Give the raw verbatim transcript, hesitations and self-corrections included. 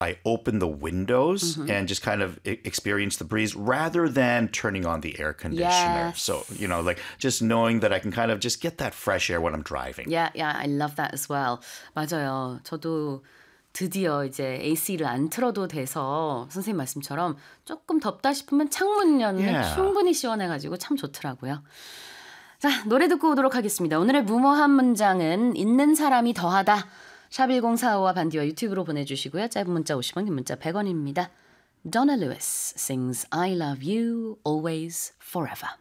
I open the windows Mm-hmm. and just kind of e- experience the breeze rather than turning on the air conditioner. Yes. So, you know, like just knowing that I can kind of just get that fresh air when I'm driving. Yeah, yeah, I love that as well. 맞아요. 저도 드디어 이제 에이씨를 안 틀어도 돼서 선생님 말씀처럼 조금 덥다 싶으면 창문 열면 Yeah. 충분히 시원해가지고 참 좋더라고요. 자, 노래 듣고 오도록 하겠습니다. 오늘의 무모한 문장은 있는 사람이 더하다. 샵 일공사오와 반디와 유튜브로 보내주시고요. 짧은 문자 오십 원, 긴 문자 백 원입니다. Donna Lewis sings I love you always forever.